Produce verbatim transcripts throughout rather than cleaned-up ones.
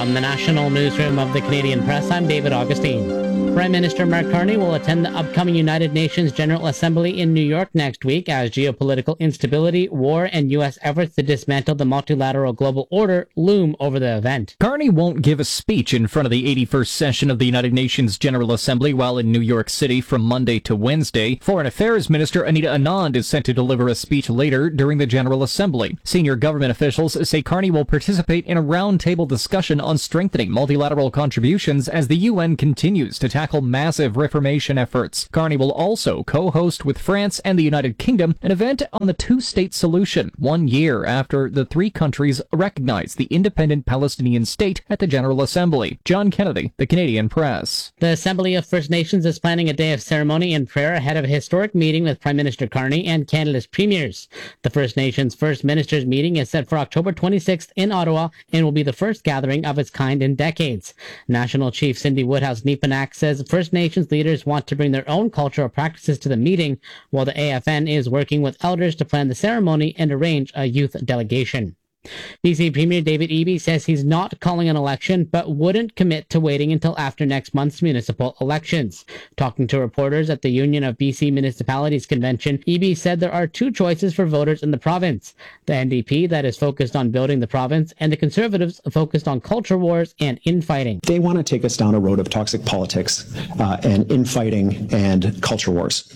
From the National Newsroom of the Canadian Press, I'm David Augustine. Prime Minister Mark Carney will attend the upcoming United Nations General Assembly in New York next week as geopolitical instability, war, and U S efforts to dismantle the multilateral global order loom over the event. Carney won't give a speech in front of the eighty-first session of the United Nations General Assembly while in New York City from Monday to Wednesday. Foreign Affairs Minister Anita Anand is set to deliver a speech later during the General Assembly. Senior government officials say Carney will participate in a roundtable discussion on strengthening multilateral contributions as the U N continues to tackle massive reformation efforts. Carney will also co-host with France and the United Kingdom an event on the two-state solution, one year after the three countries recognized the independent Palestinian state at the General Assembly. John Kennedy, The Canadian Press. The Assembly of First Nations is planning a day of ceremony and prayer ahead of a historic meeting with Prime Minister Carney and Canada's premiers. The First Nations First Ministers meeting is set for October twenty-sixth in Ottawa and will be the first gathering of its kind in decades. National Chief Cindy Woodhouse-Nepanak says First Nations leaders want to bring their own cultural practices to the meeting, while the A F N is working with elders to plan the ceremony and arrange a youth delegation. B C Premier David Eby says he's not calling an election, but wouldn't commit to waiting until after next month's municipal elections. Talking to reporters at the Union of B C Municipalities Convention, Eby said there are two choices for voters in the province: the N D P, that is focused on building the province, and the Conservatives, focused on culture wars and infighting. They want to take us down a road of toxic politics uh, and infighting and culture wars.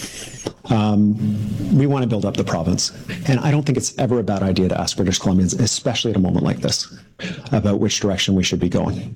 Um, we want to build up the province. And I don't think it's ever a bad idea to ask British Columbians, especially at a moment like this, about which direction we should be going.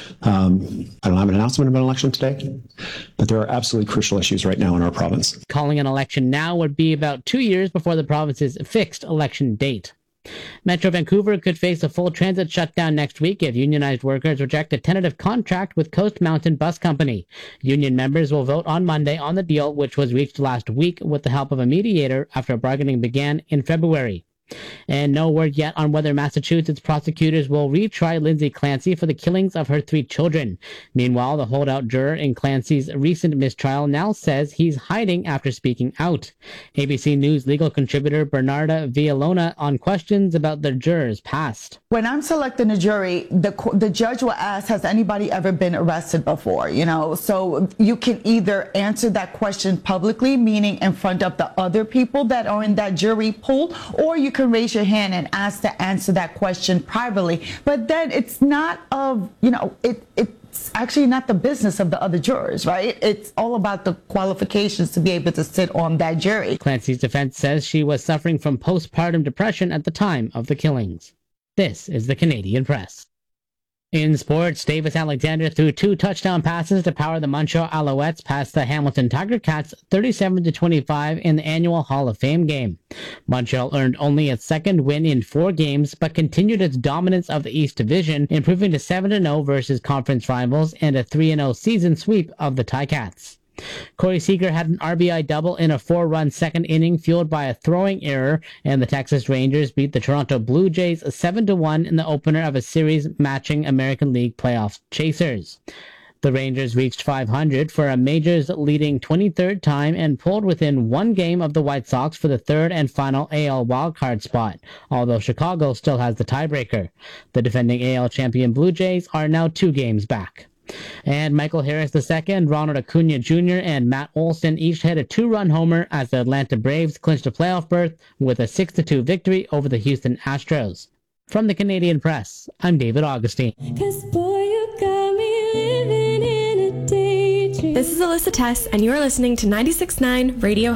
Um, I don't have an announcement about an election today, but there are absolutely crucial issues right now in our province. Calling an election now would be about two years before the province's fixed election date. Metro Vancouver could face a full transit shutdown next week if unionized workers reject a tentative contract with Coast Mountain Bus Company. Union members will vote on Monday on the deal, which was reached last week with the help of a mediator after bargaining began in February. And no word yet on whether Massachusetts prosecutors will retry Lindsay Clancy for the killings of her three children. Meanwhile, the holdout juror in Clancy's recent mistrial now says he's hiding after speaking out. A B C News legal contributor Bernarda Villalona on questions about the juror's past. When I'm selecting a jury, the the judge will ask, has anybody ever been arrested before? You know, so you can either answer that question publicly, meaning in front of the other people that are in that jury pool, or you can raise your hand and ask to answer that question privately. But then it's not of, you know, it it's actually not the business of the other jurors, right? It's all about the qualifications to be able to sit on that jury. Clancy's defense says she was suffering from postpartum depression at the time of the killings. This is the Canadian Press. In sports, Davis Alexander threw two touchdown passes to power the Montreal Alouettes past the Hamilton Tiger Cats thirty-seven to twenty-five in the annual Hall of Fame game. Montreal earned only its second win in four games, but continued its dominance of the East Division, improving to seven to oh versus conference rivals and a three to oh season sweep of the Ticats. Corey Seager had an R B I double in a four-run second inning fueled by a throwing error, and the Texas Rangers beat the Toronto Blue Jays seven to one in the opener of a series matching American League playoff chasers. The Rangers reached five hundred for a Majors leading twenty-third time and pulled within one game of the White Sox for the third and final A L wildcard spot, although Chicago still has the tiebreaker. The defending A L champion Blue Jays are now two games back. And Michael Harris the second, Ronald Acuna Junior, and Matt Olson each hit a two-run homer as the Atlanta Braves clinched a playoff berth with a six to two victory over the Houston Astros. From the Canadian Press, I'm David Augustine. 'Cause boy, you got me living in a daydream. This is Alyssa Tess, and you are listening to ninety-six point nine Radio